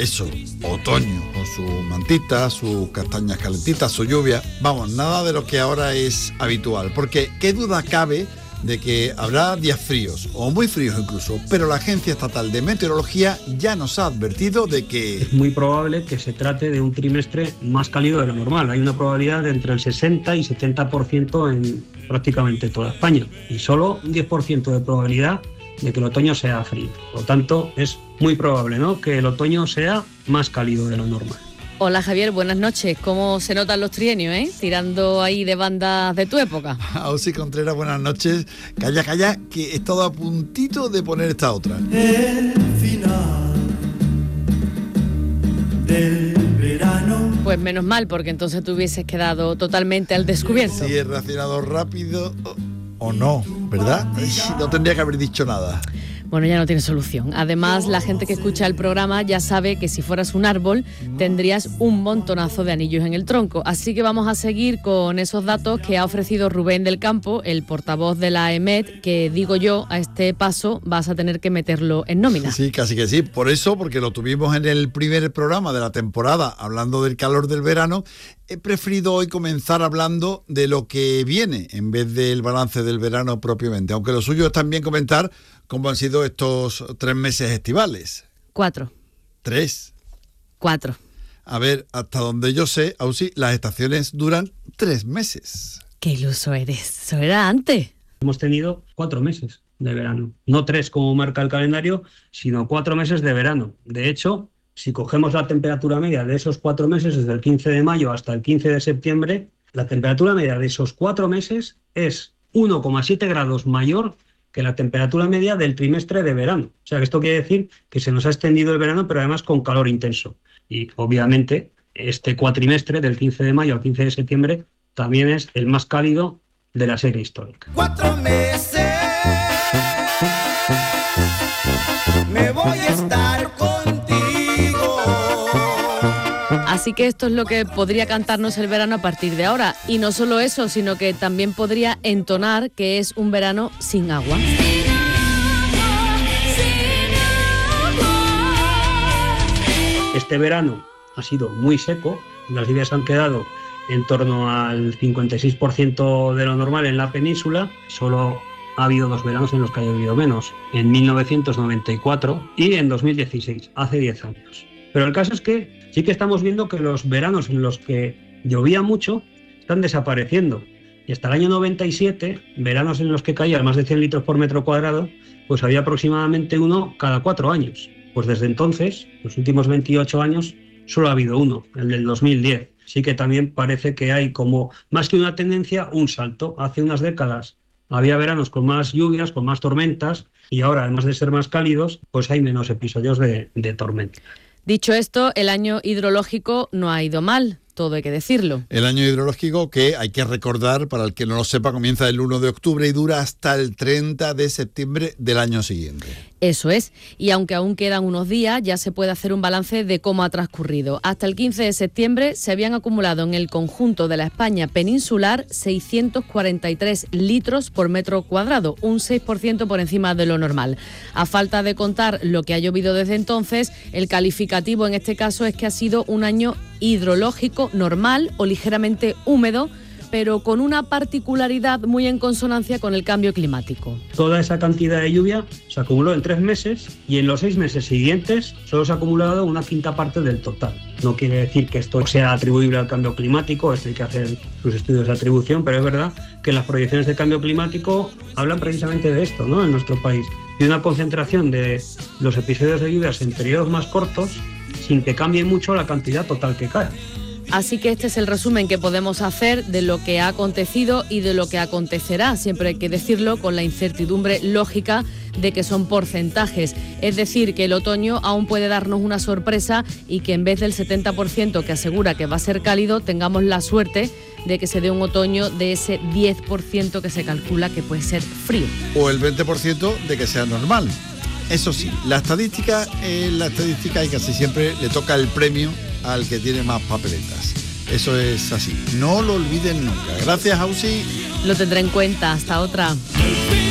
eso, otoño, con su mantita, sus castañas calentitas, su lluvia. Vamos, nada de lo que ahora es habitual, porque qué duda cabe de que habrá días fríos, o muy fríos incluso, pero la Agencia Estatal de Meteorología ya nos ha advertido de que es muy probable que se trate de un trimestre más cálido de lo normal. Hay una probabilidad de entre el 60 y 70% en prácticamente toda España, y solo un 10% de probabilidad de que el otoño sea frío. Por lo tanto, es muy probable, ¿no?, que el otoño sea más cálido de lo normal. Hola Javier, buenas noches. ¿Cómo se notan los trienios, tirando ahí de bandas de tu época? Ausi Contreras, buenas noches. Calla, que he estado a puntito de poner esta otra. El final del verano. Pues menos mal, porque entonces te hubieses quedado totalmente al descubierto. Si he reaccionado rápido o no, ¿verdad? No tendría que haber dicho nada. Bueno, ya no tiene solución. Además, la gente que escucha el programa ya sabe que si fueras un árbol tendrías un montonazo de anillos en el tronco. Así que vamos a seguir con esos datos que ha ofrecido Rubén del Campo, el portavoz de la EMET, que digo yo, a este paso vas a tener que meterlo en nómina. Sí, casi que sí. Por eso, porque lo tuvimos en el primer programa de la temporada, hablando del calor del verano, he preferido hoy comenzar hablando de lo que viene, en vez del balance del verano propiamente. Aunque lo suyo es también comentar cómo han sido estos 3 meses estivales. 4. 3. 4. A ver, hasta donde yo sé, Ausi, las estaciones duran 3 meses. ¡Qué iluso eres! Eso era antes. Hemos tenido 4 meses de verano. No 3 como marca el calendario, sino 4 meses de verano. De hecho, si cogemos la temperatura media de esos 4 meses, desde el 15 de mayo hasta el 15 de septiembre, la temperatura media de esos 4 meses es 1,7 grados mayor que la temperatura media del trimestre de verano. O sea, que esto quiere decir que se nos ha extendido el verano, pero además con calor intenso. Y obviamente este cuatrimestre del 15 de mayo al 15 de septiembre también es el más cálido de la serie histórica. 4 meses me voy a estar contigo. Así que esto es lo que podría cantarnos el verano a partir de ahora. Y no solo eso, sino que también podría entonar que es un verano sin agua. Este verano ha sido muy seco, las lluvias han quedado en torno al 56% de lo normal en la península. Solo ha habido 2 veranos en los que ha llovido menos, en 1994 y en 2016, hace 10 años. Pero el caso es que sí que estamos viendo que los veranos en los que llovía mucho están desapareciendo. Y hasta el año 97, veranos en los que caía más de 100 litros por metro cuadrado, pues había aproximadamente uno cada 4 años. Pues desde entonces, los últimos 28 años, solo ha habido uno, el del 2010. Sí que también parece que hay como, más que una tendencia, un salto. Hace unas décadas había veranos con más lluvias, con más tormentas, y ahora, además de ser más cálidos, pues hay menos episodios de tormenta. Dicho esto, el año hidrológico no ha ido mal, todo hay que decirlo. El año hidrológico, que hay que recordar, para el que no lo sepa, comienza el 1 de octubre y dura hasta el 30 de septiembre del año siguiente. Eso es, y aunque aún quedan unos días, ya se puede hacer un balance de cómo ha transcurrido. Hasta el 15 de septiembre se habían acumulado en el conjunto de la España peninsular 643 litros por metro cuadrado, un 6% por encima de lo normal. A falta de contar lo que ha llovido desde entonces, el calificativo en este caso es que ha sido un año hidrológico normal o ligeramente húmedo, pero con una particularidad muy en consonancia con el cambio climático. Toda esa cantidad de lluvia se acumuló en 3 meses y en los 6 meses siguientes solo se ha acumulado una quinta parte del total. No quiere decir que esto sea atribuible al cambio climático, esto hay que hacer sus estudios de atribución, pero es verdad que las proyecciones de cambio climático hablan precisamente de esto, ¿no?, en nuestro país. De una concentración de los episodios de lluvias en periodos más cortos sin que cambie mucho la cantidad total que cae. Así que este es el resumen que podemos hacer de lo que ha acontecido y de lo que acontecerá. Siempre hay que decirlo con la incertidumbre lógica de que son porcentajes. Es decir, que el otoño aún puede darnos una sorpresa y que en vez del 70% que asegura que va a ser cálido, tengamos la suerte de que se dé un otoño de ese 10% que se calcula que puede ser frío. O el 20% de que sea normal. Eso sí, la estadística y casi siempre le toca el premio al que tiene más papeletas. Eso es así. No lo olviden nunca. Gracias, Ausi. Lo tendré en cuenta. Hasta otra.